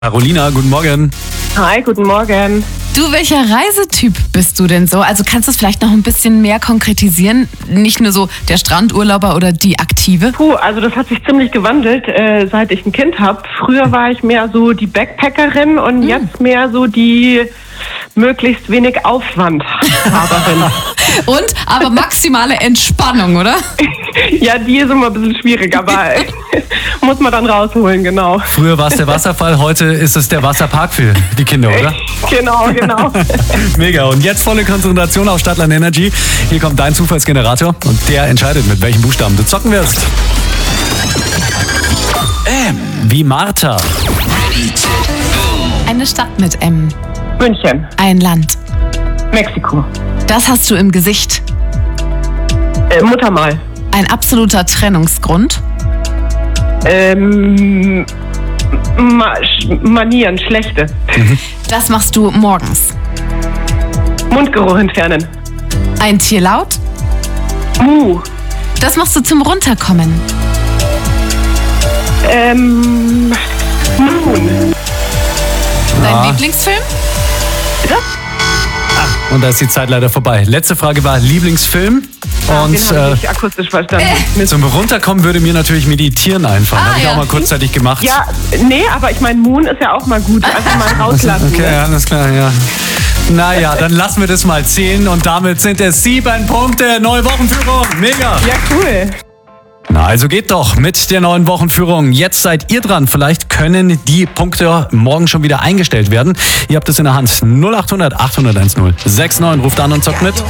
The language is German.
Carolina, guten Morgen. Hi, guten Morgen. Du, welcher Reisetyp bist du denn so? Also kannst du es vielleicht noch ein bisschen mehr konkretisieren? Nicht nur so der Strandurlauber oder die Aktive? Also das hat sich ziemlich gewandelt, seit ich ein Kind habe. Früher war ich mehr so die Backpackerin und jetzt mehr so die möglichst wenig Aufwandhaberin. Und? Aber maximale Entspannung, oder? Ja, die ist immer ein bisschen schwierig, aber muss man dann rausholen, genau. Früher war es der Wasserfall, heute ist es der Wasserpark für die Kinder, oder? Genau. Mega. Und jetzt volle Konzentration auf Stadtland Energy. Hier kommt dein Zufallsgenerator und der entscheidet, mit welchem Buchstaben du zocken wirst. M wie Martha. Eine Stadt mit M. München, Ein Land. Mexiko, Das hast du im Gesicht. Muttermal, Ein absoluter Trennungsgrund. Manieren, schlechte, Das machst du morgens. Mundgeruch entfernen, Ein Tier laut. Das machst du zum Runterkommen. Moon. Dein Lieblingsfilm? Und da ist die Zeit leider vorbei. Letzte Frage war Lieblingsfilm. Und Den habe ich nicht akustisch verstanden. zum Runterkommen würde mir natürlich Meditieren einfallen. Habe ich ja. auch mal kurzzeitig gemacht. Ja, nee, aber ich meine, Moon ist ja auch mal gut. Einfach mal rauslassen. Okay, Ne? alles klar, ja. Naja, dann lassen wir das mal 10 und damit sind es 7 Punkte. Neue Wochenführung. Mega. Ja, cool. Na, also geht doch mit der neuen Wochenführung. Jetzt seid ihr dran. Vielleicht können die Punkte morgen schon wieder eingestellt werden. Ihr habt es in der Hand. 0800 800 10 69. Ruft an und zockt mit.